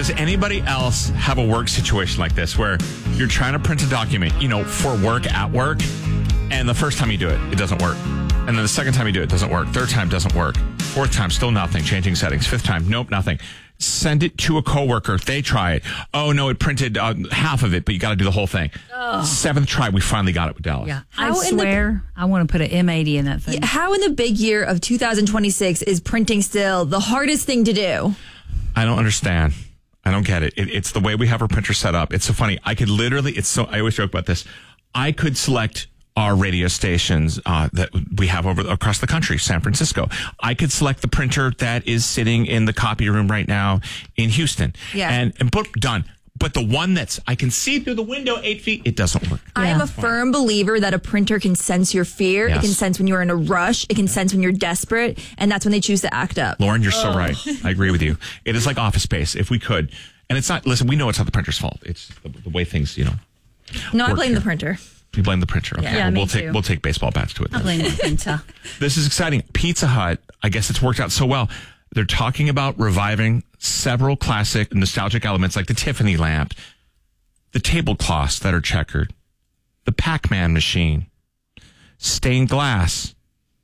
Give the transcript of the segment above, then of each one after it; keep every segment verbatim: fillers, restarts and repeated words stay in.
Does anybody else have a work situation like this where you're trying to print a document, you know, for work at work, and the first time you do it, it doesn't work. And then the second time you do it, it doesn't work. Third time doesn't work. Fourth time, still nothing. Changing settings. Fifth time, nope, nothing. Send it to a coworker. They try it. Oh, no, it printed uh, half of it, but you got to do the whole thing. Ugh. Seventh try, we finally got it with Dallas. Yeah, I swear the, I want to put an M eighty in that thing. Yeah, how in the big year of two thousand twenty-six is printing still the hardest thing to do? I don't understand. I don't get it. it. It's the way we have our printer set up. It's so funny. I could literally, it's so, I always joke about this. I could select our radio stations uh, that we have over across the country, San Francisco. I could select the printer that is sitting in the copy room right now in Houston. Yeah. And, and boom, done. But the one that's, I can see through the window eight feet, it doesn't work. I am a firm believer that a printer can sense your fear. Yes. It can sense when you're in a rush. It can sense when you're desperate. And that's when they choose to act up. Lauren, you're oh. so right. I agree with you. It is like Office Space, if we could. And it's not, listen, we know it's not the printer's fault. It's the, the way things, you know. No, I blame here. the printer. You blame the printer. Okay. Yeah, well, me we'll too. take we'll take baseball bats to it. I blame the printer. This is exciting. Pizza Hut, I guess it's worked out so well. They're talking about reviving several classic nostalgic elements like the Tiffany lamp, the tablecloths that are checkered, the Pac-Man machine, stained glass,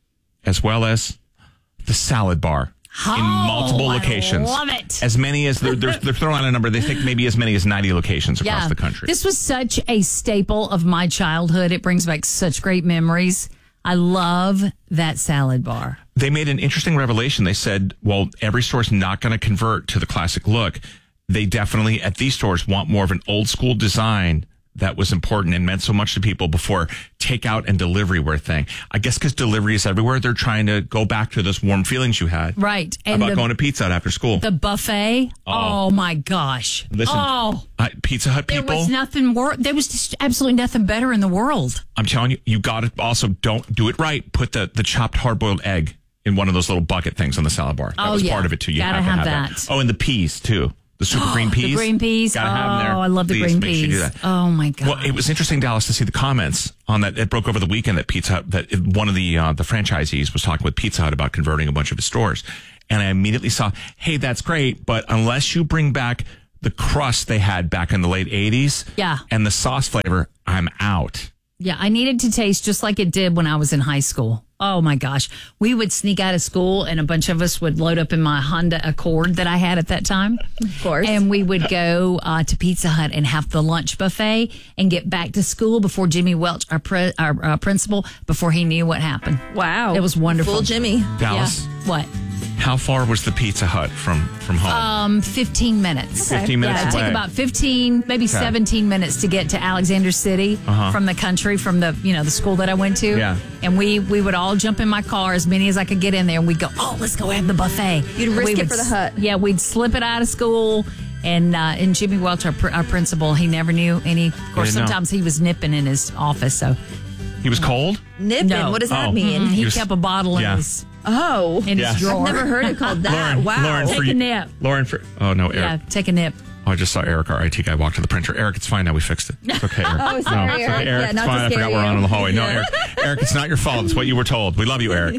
as well as the salad bar. Oh, in multiple locations. I love it. As many as they're, they're, they're throwing out a number. They think maybe as many as ninety locations across yeah. the country. This was such a staple of my childhood. It brings back such great memories. I love that salad bar. They made an interesting revelation. They said, well, every store's not going to convert to the classic look. They definitely, at these stores, want more of an old school design that was important and meant so much to people before takeout and delivery were a thing. I guess because delivery is everywhere, they're trying to go back to those warm feelings you had. Right. And about the, going to Pizza Hut after school. The buffet. Oh, oh my gosh. Listen, oh. uh, Pizza Hut people. There was nothing more. There was just absolutely nothing better in the world. I'm telling you, you got to also don't do it right. Put the, the chopped hard-boiled egg in one of those little bucket things on the salad bar. That oh, was yeah. part of it, too. You Gotta have to have have that. that. Oh, and the peas, too. The super green peas. The green peas. Gotta oh, have them there. I love the Please green make peas. Sure you do that. Oh, my God. Well, it was interesting, Dallas, to see the comments on that. It broke over the weekend that Pizza Hut, that it, one of the uh, the franchisees was talking with Pizza Hut about converting a bunch of his stores. And I immediately saw, hey, that's great, but unless you bring back the crust they had back in the late eighties yeah. and the sauce flavor, I'm out. Yeah, I needed to taste just like it did when I was in high school. Oh, my gosh. We would sneak out of school, and a bunch of us would load up in my Honda Accord that I had at that time. Of course. And we would go uh, to Pizza Hut and have the lunch buffet and get back to school before Jimmy Welch, our, pre- our uh, principal, before he knew what happened. Wow. It was wonderful. Full Jimmy. Dallas. Yeah. What? How far was the Pizza Hut from, from home? Um, fifteen minutes. Okay. fifteen minutes Yeah, it'd away. take about fifteen, maybe okay. seventeen minutes to get to Alexander City uh-huh. from the country, from the, you know, the school that I went to. Yeah. And we, we would all jump in my car, as many as I could get in there, and we'd go, oh, let's go have the buffet. You'd risk we it would, for the hut. Yeah, we'd slip it out of school. And uh, and Jimmy Welch, our, our principal, he never knew any. Of course, sometimes know. He was nipping in his office. So he was cold? Nipping? No. What does that oh. mean? Mm-hmm. He, he was, kept a bottle yeah. in his Oh. in yeah. his drawer. I've never heard it called that. Lauren, wow. Lauren, Take for a you, nip. Lauren, for, oh, no, Eric. Yeah, take a nip. Oh, I just saw Eric, our I T guy, walk to the printer. Eric, it's fine now. We fixed it. It's okay, Eric. Oh, sorry, no, it's okay, Eric. Eric. Yeah, it's not fine. to I forgot scare we're on you. in the hallway. No, Yeah. Eric. Eric, it's not your fault. It's what you were told. We love you, Eric.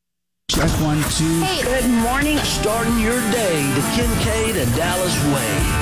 Check one, two. Hey, good morning. Starting your day the Kincaid and Dallas way.